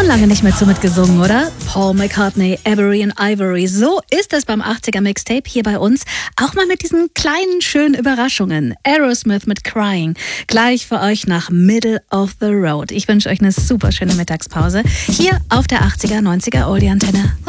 Schon lange nicht mehr so mitgesungen, oder? Paul McCartney, Avery and Ivory. So ist es beim 80er Mixtape hier bei uns. Auch mal mit diesen kleinen, schönen Überraschungen. Aerosmith mit Crying. Gleich für euch nach Middle of the Road. Ich wünsche euch eine super schöne Mittagspause. Hier auf der 80er, 90er Oldie Antenne.